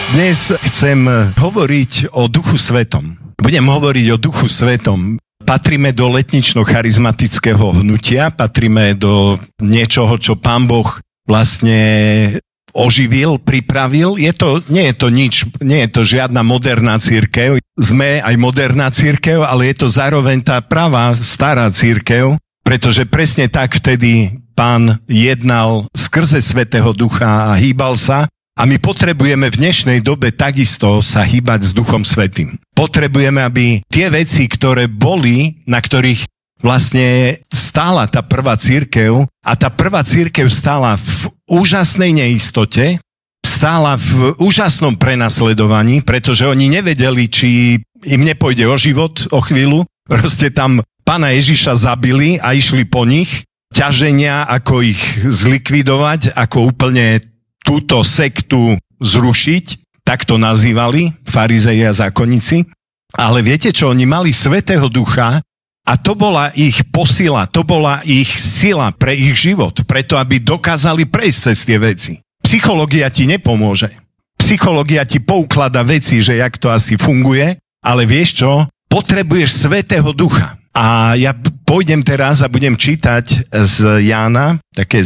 Dnes chcem hovoriť o Duchu Svetom. Budem hovoriť o Duchu Svetom. Patríme do letnično-charizmatického hnutia, patríme do niečoho, čo Pán Boh vlastne oživil, pripravil. Nie je to nič, nie je to žiadna moderná cirkev. Sme aj moderná cirkev, ale je to zároveň tá pravá, stará cirkev, pretože presne tak vtedy Pán jednal skrze Svätého Ducha a hýbal sa. A my potrebujeme v dnešnej dobe takisto sa hýbať s Duchom Svätým. Potrebujeme, aby tie veci, ktoré boli, na ktorých vlastne stála tá prvá cirkev, a tá prvá cirkev stála v úžasnej neistote, stála v úžasnom prenasledovaní, pretože oni nevedeli, či im nepôjde o život o chvíľu. Proste tam Pána Ježiša zabili a išli po nich. Ťaženia, ako ich zlikvidovať, ako úplne túto sektu zrušiť, tak to nazývali farizeji a zákonníci. Ale viete čo, oni mali Svätého Ducha a to bola ich posila, to bola ich sila pre ich život, preto aby dokázali prejsť cez tie veci. Psychológia ti nepomôže. Psychológia ti pouklada veci, že jak to asi funguje, ale vieš čo, potrebuješ Svätého Ducha. A ja pôjdem teraz a budem čítať z Jána, také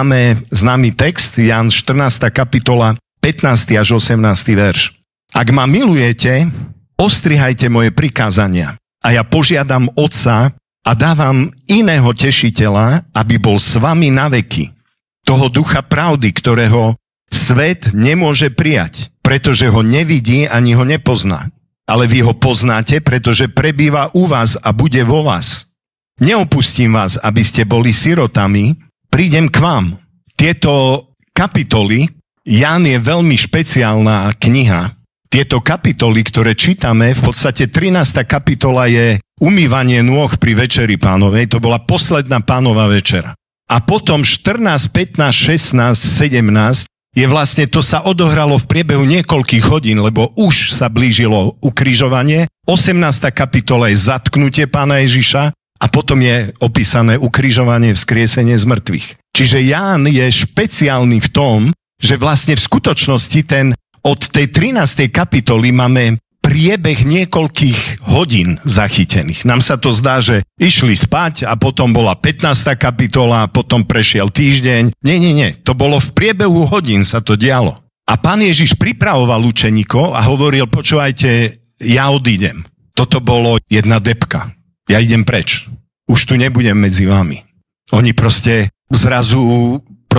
známy text, Ján 14. kapitola, 15. až 18. verš. Ak ma milujete, ostrihajte moje prikázania. A ja požiadam Otca a dávam iného tešiteľa, aby bol s vami na veky. Toho Ducha pravdy, ktorého svet nemôže prijať, pretože ho nevidí ani ho nepozná. Ale vy ho poznáte, pretože prebýva u vás a bude vo vás. Neopustím vás, aby ste boli sirotami, prídem k vám. Tieto kapitoly, Ján je veľmi špeciálna kniha. Tieto kapitoly, ktoré čítame, v podstate 13. kapitola je umývanie nôh pri Večeri Pánovej, to bola posledná Pánova večera. A potom 14, 15, 16, 17 je vlastne, to sa odohralo v priebehu niekoľkých hodín, lebo už sa blížilo ukrižovanie. 18. kapitola je zatknutie Pána Ježiša a potom je opísané ukrižovanie, vzkriesenie z mŕtvych. Čiže Ján je špeciálny v tom, že vlastne v skutočnosti od tej 13. kapitoly máme priebeh niekoľkých hodín zachytených. Nám sa to zdá, že išli spať a potom bola 15. kapitola, potom prešiel týždeň. Nie. To bolo v priebehu hodín sa to dialo. A Pán Ježiš pripravoval učeníkov a hovoril, počúvajte, ja odídem. Toto bolo jedna debka. Ja idem preč. Už tu nebudem medzi vami. Oni zrazu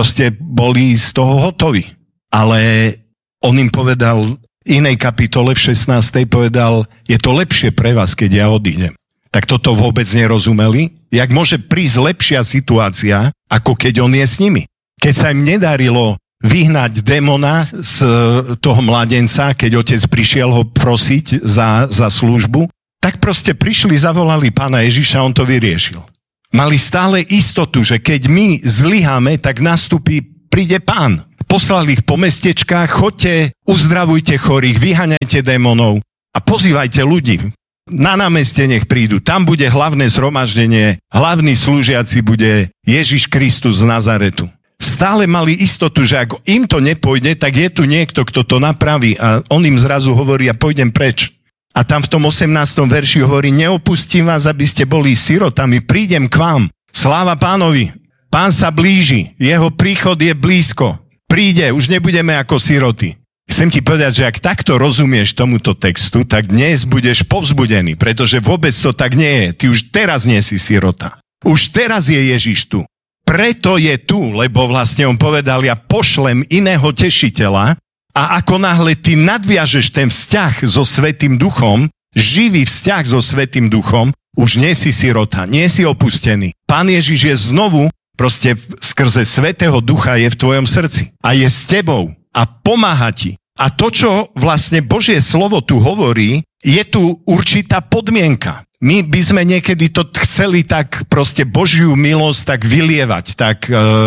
boli z toho hotoví. Ale on im povedal, inej kapitole v 16. povedal, je to lepšie pre vás, keď ja odídem. Tak toto vôbec nerozumeli. Jak môže prísť lepšia situácia, ako keď on je s nimi. Keď sa im nedarilo vyhnať démona z toho mladenca, keď otec prišiel ho prosiť za službu, tak proste prišli, zavolali Pána Ježiša, on to vyriešil. Mali stále istotu, že keď my zlyháme, tak príde Pán. Poslali ich po mestečkách, choďte, uzdravujte chorých, vyháňajte démonov a pozývajte ľudí. Na námestie nech prídu, tam bude hlavné zhromaždenie, hlavný slúžiaci bude Ježiš Kristus z Nazaretu. Stále mali istotu, že ak im to nepôjde, tak je tu niekto, kto to napraví a on im zrazu hovorí, ja pôjdem preč. A tam v tom 18. verši hovorí, neopustím vás, aby ste boli sirotami, prídem k vám. Sláva Pánovi, Pán sa blíži, jeho príchod je blízko. Príde, už nebudeme ako siroty. Chcem ti povedať, že ak takto rozumieš tomuto textu, tak dnes budeš povzbudený, pretože vôbec to tak nie je. Ty už teraz nie si sirota. Už teraz je Ježiš tu. Preto je tu, lebo vlastne on povedal, ja pošlem iného tešiteľa a ako náhle ty nadviažeš ten vzťah so Svätým Duchom, živý vzťah so Svätým Duchom, už nie si sirota, nie si opustený. Pán Ježiš je znovu skrze Svätého Ducha je v tvojom srdci a je s tebou a pomáha ti. A to, čo vlastne Božie slovo tu hovorí, je tu určitá podmienka. My by sme niekedy to chceli tak Božiu milosť tak vylievať, tak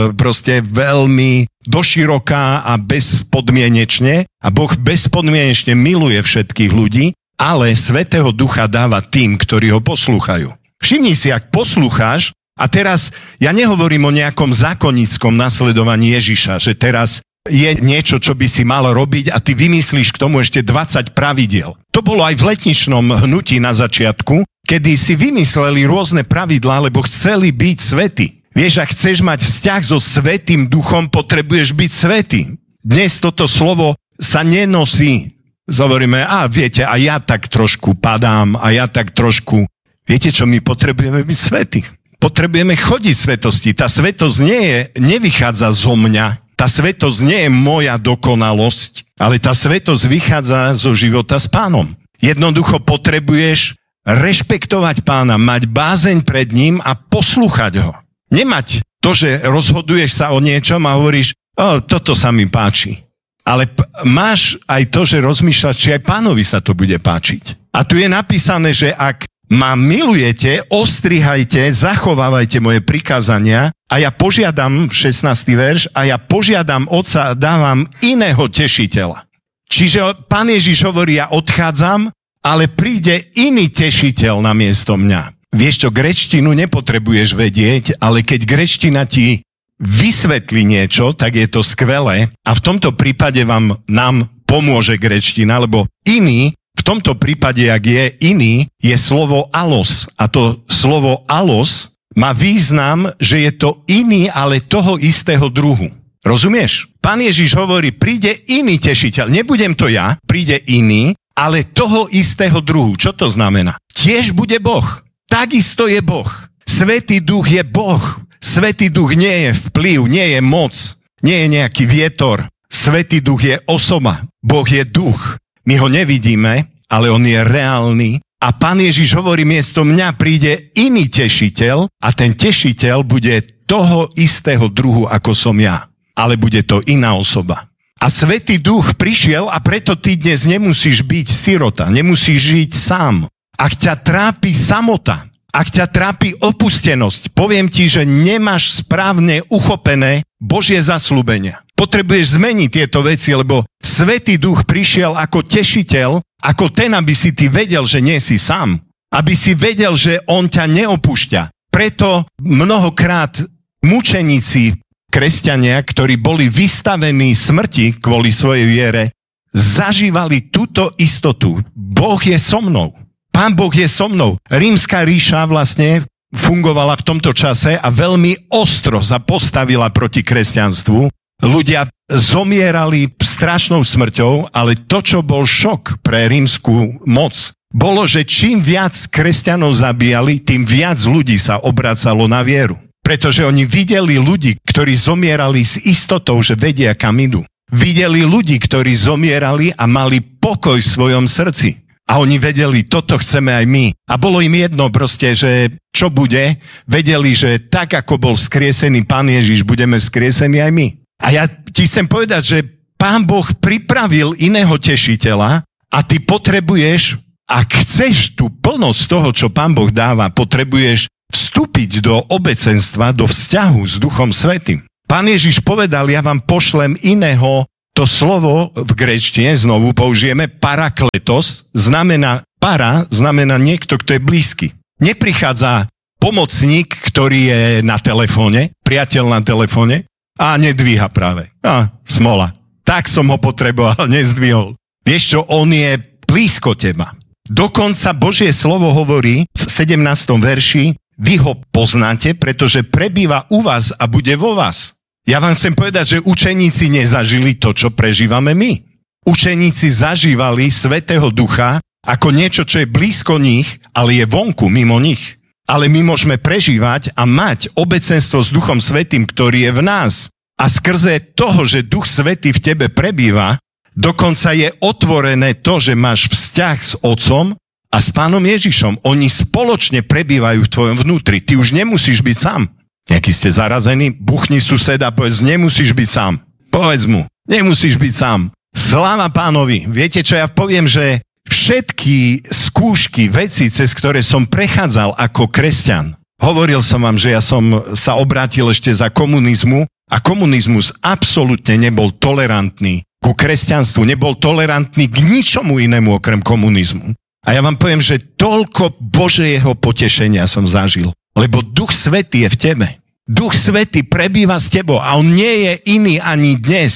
veľmi doširoká a bezpodmienečne. A Boh bezpodmienečne miluje všetkých ľudí, ale Svätého Ducha dáva tým, ktorí ho poslúchajú. Všimni si, ak poslúcháš. A teraz ja nehovorím o nejakom zákonníckom nasledovaní Ježiša, že teraz je niečo, čo by si mal robiť a ty vymyslíš k tomu ešte 20 pravidiel. To bolo aj v letničnom hnutí na začiatku, kedy si vymysleli rôzne pravidlá, lebo chceli byť svätí. Vieš, ak chceš mať vzťah so Svätým Duchom, potrebuješ byť svätý. Dnes toto slovo sa nenosí. Hovoríme, viete, a ja tak trošku padám, a ja tak trošku... Viete čo, my potrebujeme byť svätí. Potrebujeme chodiť svetosti. Tá svetosť nevychádza zo mňa. Tá svetosť nie je moja dokonalosť, ale tá svetosť vychádza zo života s Pánom. Jednoducho potrebuješ rešpektovať Pána, mať bázeň pred ním a poslúchať ho. Nemať to, že rozhoduješ sa o niečom a hovoríš, toto sa mi páči. Ale máš aj to, že rozmýšľaš, či aj Pánovi sa to bude páčiť. A tu je napísané, že ak ma milujete, ostrihajte, zachovávajte moje prikázania a ja požiadam, 16. verš, a ja požiadam Otca a dávam iného tešiteľa. Čiže Pán Ježiš hovorí, ja odchádzam, ale príde iný tešiteľ namiesto mňa. Vieš čo, gréčtinu nepotrebuješ vedieť, ale keď gréčtina ti vysvetlí niečo, tak je to skvelé a v tomto prípade nám pomôže gréčtina, lebo iný, v tomto prípade, ak je iný, je slovo alos. A to slovo alos má význam, že je to iný, ale toho istého druhu. Rozumieš? Pán Ježiš hovorí, príde iný tešiteľ. Nebudem to ja, príde iný, ale toho istého druhu. Čo to znamená? Tiež bude Boh. Takisto je Boh. Svätý Duch je Boh. Svätý Duch nie je vplyv, nie je moc, nie je nejaký vietor. Svätý Duch je osoba. Boh je duch. My ho nevidíme, ale on je reálny. A Pán Ježiš hovorí, miesto mňa príde iný tešiteľ a ten tešiteľ bude toho istého druhu, ako som ja. Ale bude to iná osoba. A Svätý Duch prišiel a preto ty dnes nemusíš byť sirota, nemusíš žiť sám. Ak ťa trápi samota, ak ťa trápi opustenosť, poviem ti, že nemáš správne uchopené Božie zasľúbenia. Potrebuješ zmeniť tieto veci, lebo Svätý Duch prišiel ako tešiteľ, ako ten, aby si ty vedel, že nie si sám. Aby si vedel, že on ťa neopúšťa. Preto mnohokrát mučeníci, kresťania, ktorí boli vystavení smrti kvôli svojej viere, zažívali túto istotu. Boh je so mnou. Pán Boh je so mnou. Rímska ríša vlastne fungovala v tomto čase a veľmi ostro sa postavila proti kresťanstvu. Ľudia zomierali strašnou smrťou, ale to, čo bol šok pre rímsku moc, bolo, že čím viac kresťanov zabíjali, tým viac ľudí sa obracalo na vieru. Pretože oni videli ľudí, ktorí zomierali s istotou, že vedia, kam idú. Videli ľudí, ktorí zomierali a mali pokoj v svojom srdci. A oni vedeli, toto chceme aj my. A bolo im jedno proste, že čo bude. Vedeli, že tak, ako bol skriesený Pán Ježiš, budeme skriesení aj my. A ja ti chcem povedať, že Pán Boh pripravil iného tešiteľa a ty potrebuješ, ak chceš tú plnosť toho, čo Pán Boh dáva, potrebuješ vstúpiť do obecenstva, do vzťahu s Duchom Svätým. Pán Ježiš povedal, ja vám pošlem iného. To slovo v gréčtine znovu použijeme parakletos, znamená niekto, kto je blízky. Neprichádza pomocník, ktorý je na telefóne, priateľ na telefóne a nedvíha práve. Smola. Tak som ho potreboval, nezdvihol. Vieš čo, on je blízko teba. Dokonca Božie slovo hovorí v 17. verši, vy ho poznáte, pretože prebýva u vás a bude vo vás. Ja vám chcem povedať, že učeníci nezažili to, čo prežívame my. Učeníci zažívali Svätého Ducha ako niečo, čo je blízko nich, ale je vonku, mimo nich. Ale my môžeme prežívať a mať obecenstvo s Duchom Svätým, ktorý je v nás. A skrze toho, že Duch Svätý v tebe prebýva, dokonca je otvorené to, že máš vzťah s Otcom a s Pánom Ježišom. Oni spoločne prebývajú v tvojom vnútri. Ty už nemusíš byť sám. Nejaký ste zarazení, buchni suseda, povedz, nemusíš byť sám. Povedz mu, nemusíš byť sám. Sláva Pánovi. Viete čo, ja poviem, že všetky skúšky, veci, cez ktoré som prechádzal ako kresťan, hovoril som vám, že ja som sa obrátil ešte za komunizmu a komunizmus absolútne nebol tolerantný ku kresťanstvu, nebol tolerantný k ničomu inému okrem komunizmu. A ja vám poviem, že toľko Božieho potešenia som zažil. Lebo Duch Svätý je v tebe. Duch Svätý prebýva s tebou a on nie je iný ani dnes. Ty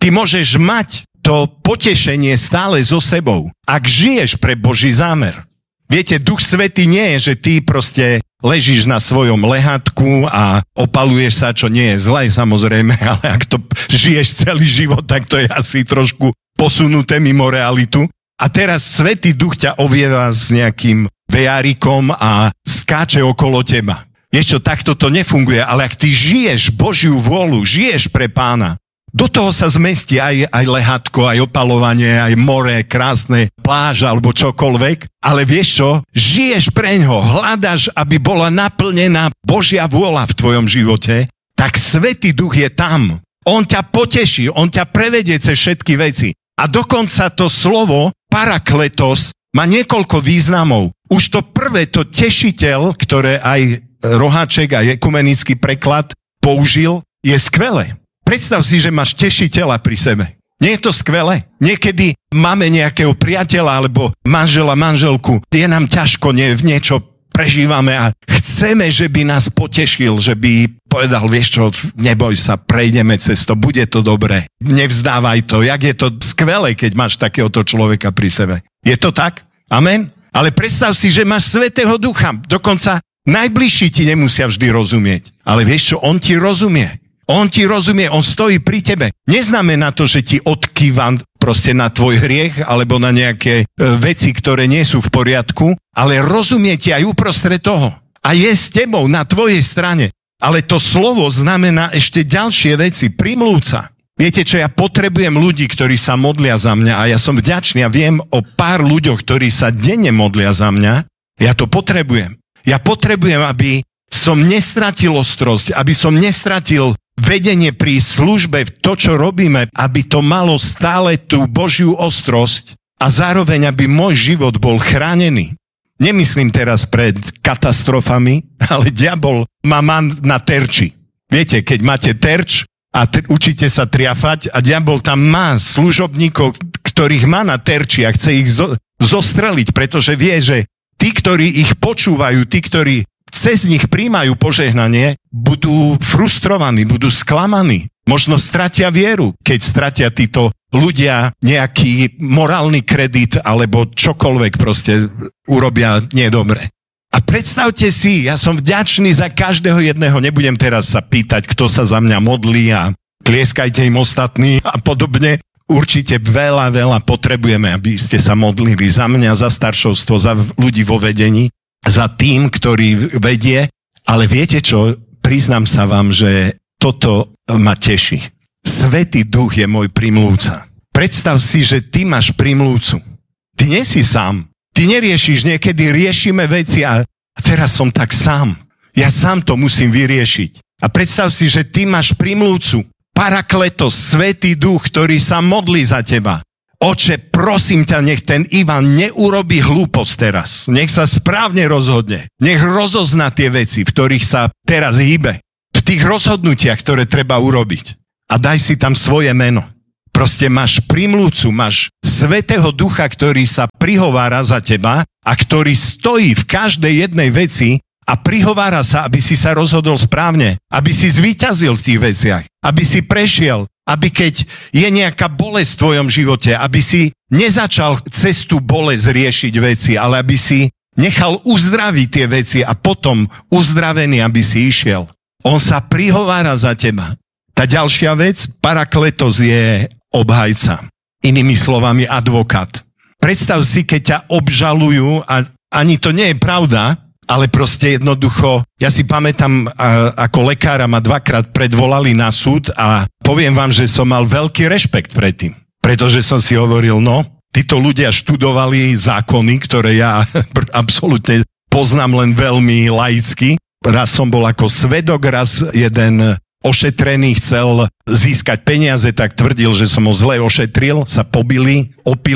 Ty môžeš mať to potešenie stále so sebou, ak žiješ pre Boží zámer. Viete, Duch Svätý nie je, že ty proste ležíš na svojom lehátku a opaluješ sa, čo nie je zlé, samozrejme, ale ak to žiješ celý život, tak to je asi trošku posunuté mimo realitu. A teraz Svätý Duch ťa ovieva s nejakým vejárikom a skáče okolo teba. Vieš čo, takto to nefunguje, ale ak ty žiješ Božiu vôľu, žiješ pre Pána, do toho sa zmestí aj lehátko, aj opalovanie, aj more, krásne pláža alebo čokoľvek. Ale vieš čo? Žiješ preňho, hľadaš, aby bola naplnená Božia vôľa v tvojom živote, tak Svätý Duch je tam. On ťa poteší, on ťa prevedie cez všetky veci. A dokonca to slovo parakletos má niekoľko významov. Už to prvé, to tešiteľ, ktoré aj Roháček, aj ekumenický preklad použil, je skvelé. Predstav si, že máš tešiteľa pri sebe. Nie je to skvelé? Niekedy máme nejakého priateľa alebo manžela, manželku. Je nám ťažko, v niečo prežívame a chceme, že by nás potešil, že by povedal, vieš čo, neboj sa, prejdeme cez to, bude to dobré. Nevzdávaj to. Jak je to skvelé, keď máš takéhoto človeka pri sebe. Je to tak? Amen? Ale predstav si, že máš Svätého Ducha. Dokonca najbližší ti nemusia vždy rozumieť. Ale vieš čo, on ti rozumie. On ti rozumie, on stojí pri tebe. Neznamená to, že ti odkýva proste na tvoj hriech alebo na nejaké veci, ktoré nie sú v poriadku, ale rozumie ti aj uprostred toho. A je s tebou na tvojej strane. Ale to slovo znamená ešte ďalšie veci. Primlúca. Viete čo, ja potrebujem ľudí, ktorí sa modlia za mňa a ja som vďačný a viem o pár ľuďoch, ktorí sa denne modlia za mňa. Ja to potrebujem. Ja potrebujem, aby som nestratil ostrosť, aby som nestratil vedenie pri službe, to, čo robíme, aby to malo stále tú Božiu ostrosť a zároveň, aby môj život bol chránený. Nemyslím teraz pred katastrofami, ale diabol má na terči. Viete, keď máte terč a učíte sa triafať a diabol tam má služobníkov, ktorých má na terči a chce ich zostreliť, pretože vie, že tí, ktorí ich počúvajú, tí, ktorí cez nich príjmajú požehnanie, budú frustrovaní, budú sklamaní. Možno stratia vieru, keď stratia títo ľudia nejaký morálny kredit alebo čokoľvek proste urobia nedobre. A predstavte si, ja som vďačný za každého jedného, nebudem teraz sa pýtať, kto sa za mňa modlí a tlieskajte im ostatní a podobne. Určite veľa potrebujeme, aby ste sa modlili za mňa, za staršovstvo, za ľudí vo vedení, za tým, ktorý vedie, ale viete čo, priznám sa vám, že toto ma teší. Svätý Duch je môj primlúca. Predstav si, že ty máš primlúcu. Ty nie si sám. Ty neriešiš, niekedy riešime veci a teraz som tak sám. Ja sám to musím vyriešiť. A predstav si, že ty máš primlúcu. Parakletos, Svätý Duch, ktorý sa modlí za teba. Oče, prosím ťa, nech ten Ivan neurobí hlúposť teraz. Nech sa správne rozhodne. Nech rozozná tie veci, v ktorých sa teraz hýbe. V tých rozhodnutiach, ktoré treba urobiť. A daj si tam svoje meno. Proste máš primlúcu, máš Svätého Ducha, ktorý sa prihovára za teba a ktorý stojí v každej jednej veci a prihovára sa, aby si sa rozhodol správne, aby si zvíťazil v tých veciach, aby si prešiel, aby keď je nejaká bolesť v tvojom živote, aby si nezačal cez tú bolesť riešiť veci, ale aby si nechal uzdraviť tie veci a potom uzdravený, aby si išiel. On sa prihovára za teba. Tá ďalšia vec, parakletos je obhajca. Inými slovami advokát. Predstav si, keď ťa obžalujú a ani to nie je pravda, ale proste jednoducho, ja si pamätám, ako lekára ma 2-krát predvolali na súd a poviem vám, že som mal veľký rešpekt pred tým. Pretože som si hovoril, no, títo ľudia študovali zákony, ktoré ja absolútne poznám len veľmi laicky. Raz som bol ako svedok, raz jeden ošetrený chcel získať peniaze, tak tvrdil, že som ho zle ošetril, sa pobili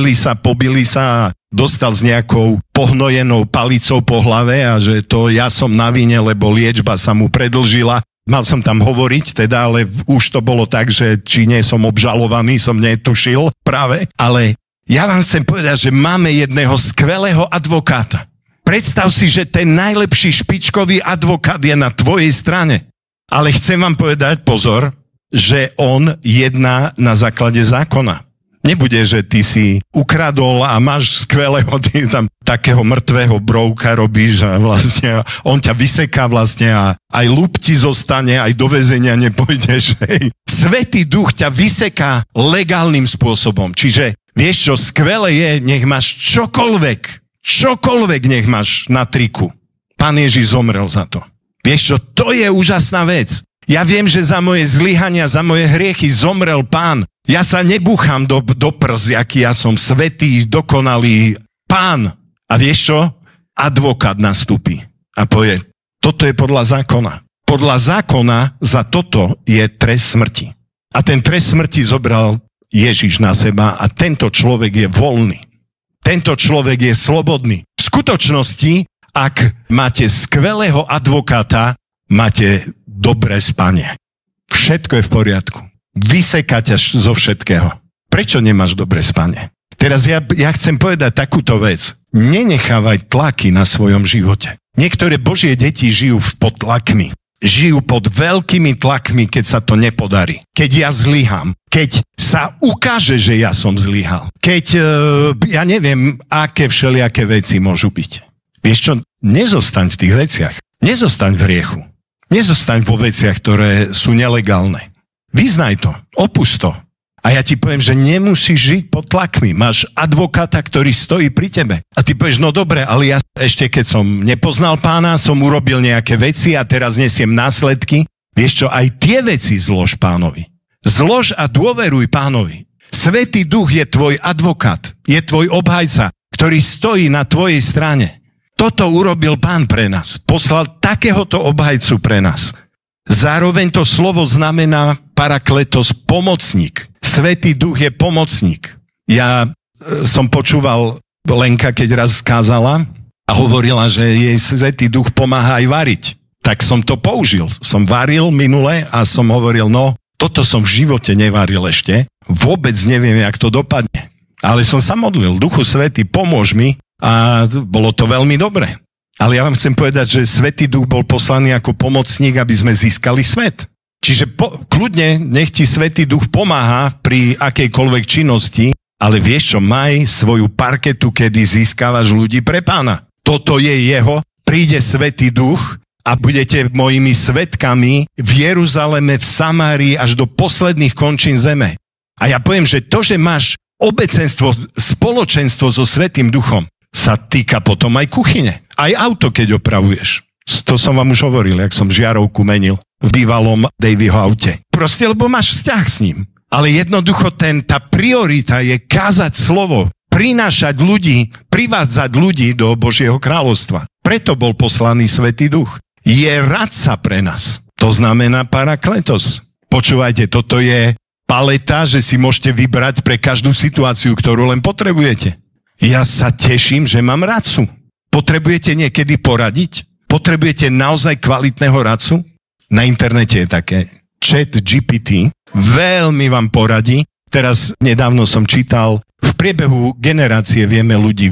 sa a dostal s nejakou pohnojenou palicou po hlave a že to ja som na vine, lebo liečba sa mu predlžila. Mal som tam hovoriť teda, ale už to bolo tak, že či nie som obžalovaný, som netušil práve. Ale ja vám chcem povedať, že máme jedného skvelého advokáta. Predstav si, že ten najlepší špičkový advokát je na tvojej strane. Ale chcem vám povedať, pozor, že on jedná na základe zákona. Nebude, že ty si ukradol a máš skvelého, ty tam takého mŕtvého brouka robíš a vlastne on ťa vyseká vlastne a aj ľub ti zostane, aj do väzenia nepôjdeš. Hej. Svätý Duch ťa vyseká legálnym spôsobom. Čiže vieš čo, skvelé je, nech máš čokoľvek nech máš na triku. Pán Ježiš zomrel za to. Vieš čo, to je úžasná vec. Ja viem, že za moje zlyhania, za moje hriechy zomrel Pán. Ja sa nebúcham do prs, aký ja som svätý, dokonalý Pán. A vieš čo? Advokát nastúpi a povie, toto je podľa zákona. Podľa zákona za toto je trest smrti. A ten trest smrti zobral Ježiš na seba a tento človek je voľný. Tento človek je slobodný. V skutočnosti, ak máte skvelého advokáta, máte dobré spanie. Všetko je v poriadku. Vyseká ťa zo všetkého. Prečo nemáš dobré spanie? Teraz ja chcem povedať takúto vec. Nenechávaj tlaky na svojom živote. Niektoré Božie deti žijú pod tlakmi. Žijú pod veľkými tlakmi, keď sa to nepodarí. Keď ja zlyhám. Keď sa ukáže, že ja som zlyhal. Keď, ja neviem, aké všelijaké veci môžu byť. Vieš čo? Nezostaň v tých veciach. Nezostaň v hriechu. Nezostaň vo veciach, ktoré sú nelegálne. Vyznaj to, opusť to. A ja ti poviem, že nemusíš žiť pod tlakmi. Máš advokáta, ktorý stojí pri tebe. A ty povieš, no dobre, ale ja ešte keď som nepoznal Pána, som urobil nejaké veci a teraz nesiem následky. Vieš čo, aj tie veci zlož Pánovi. Zlož a dôveruj Pánovi. Svätý Duch je tvoj advokát, je tvoj obhajca, ktorý stojí na tvojej strane. Toto urobil Pán pre nás. Poslal takéhoto obhajcu pre nás. Zároveň to slovo znamená parakletos, pomocník. Svätý Duch je pomocník. Ja som počúval Lenka, keď raz kázala a hovorila, že jej Svätý Duch pomáha aj variť. Tak som to použil. Som varil minule a som hovoril, no, toto som v živote nevaril ešte. Vôbec neviem, jak to dopadne. Ale som sa modlil. Duchu Svätý, pomôž mi. A bolo to veľmi dobre. Ale ja vám chcem povedať, že Svätý Duch bol poslaný ako pomocník, aby sme získali svet. Čiže kľudne nech ti Svätý Duch pomáha pri akejkoľvek činnosti, ale vieš čo, maj svoju parketu, kedy získavaš ľudí pre Pána. Toto je jeho, príde Svätý Duch a budete mojimi svedkami v Jeruzaleme, v Samárii až do posledných končín zeme. A ja poviem, že to, že máš obecenstvo, spoločenstvo so Svätým Duchom, sa týka potom aj kuchyne. Aj auto, keď opravuješ. To som vám už hovoril, jak som žiarovku menil v bývalom Davyho aute. Proste, lebo máš vzťah s ním. Ale jednoducho tá priorita je kázať slovo, prinášať ľudí, privádzať ľudí do Božieho kráľovstva. Preto bol poslaný Svätý Duch. Je radca pre nás. To znamená parakletos. Počúvajte, toto je paleta, že si môžete vybrať pre každú situáciu, ktorú len potrebujete. Ja sa teším, že mám radcu. Potrebujete niekedy poradiť? Potrebujete naozaj kvalitného radcu? Na internete je také ChatGPT. Veľmi vám poradí. Teraz nedávno som čítal, v priebehu generácie vieme ľudí